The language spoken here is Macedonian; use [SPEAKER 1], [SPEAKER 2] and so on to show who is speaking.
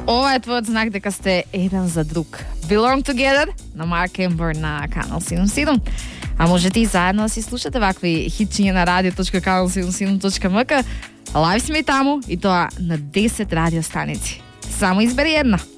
[SPEAKER 1] Ова е твојот знак дека сте еден за друг. Belong Together на Mark Amber на Канал 77. А можете и заедно да си слушате вакви хитчиња на radio.kanal77.mk. Лайв сме и таму и тоа на 10 радиостаници. Само избери една.